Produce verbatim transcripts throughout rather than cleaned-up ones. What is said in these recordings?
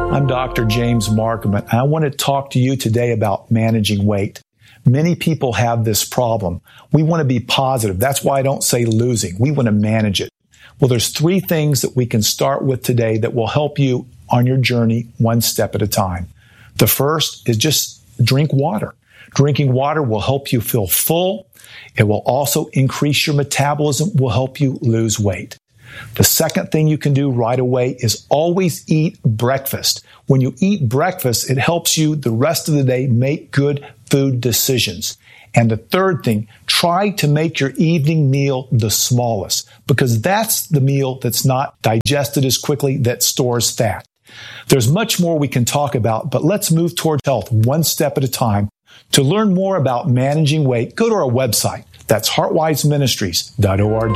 I'm Doctor James Markman, and I want to talk to you today about managing weight. Many people have this problem. We want to be positive. That's why I don't say losing. We want to manage it. Well, there's three things that we can start with today that will help you on your journey one step at a time. The first is just drink water. Drinking water will help you feel full. It will also increase your metabolism, will help you lose weight. The second thing you can do right away is always eat breakfast. When you eat breakfast, it helps you the rest of the day make good food decisions. And the third thing, try to make your evening meal the smallest, because that's the meal that's not digested as quickly, that stores fat. There's much more we can talk about, but let's move towards health one step at a time. To learn more about managing weight, go to our website. That's heart wise ministries dot org.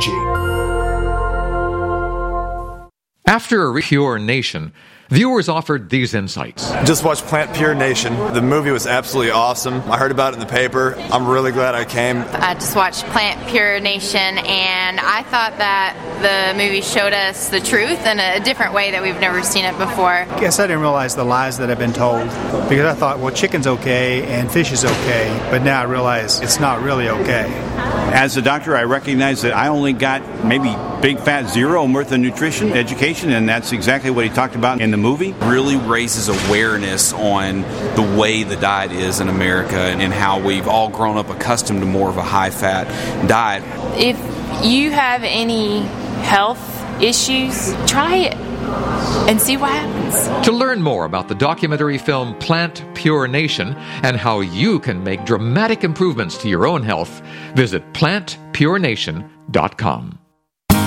After a Pure Nation, viewers offered these insights. Just watched Plant Pure Nation. The movie was absolutely awesome. I heard about it in the paper. I'm really glad I came. I just watched Plant Pure Nation, and I thought that the movie showed us the truth in a different way that we've never seen it before. I guess I didn't realize the lies that I've been told, because I thought, well, chicken's okay and fish is okay, but now I realize it's not really okay. As a doctor, I recognize that I only got maybe big fat zero worth of nutrition education, and that's exactly what he talked about in the movie. Really raises awareness on the way the diet is in America and how we've all grown up accustomed to more of a high-fat diet. If you have any health issues, try it and see what happens. To learn more about the documentary film Plant Pure Nation and how you can make dramatic improvements to your own health, visit plant pure nation dot com.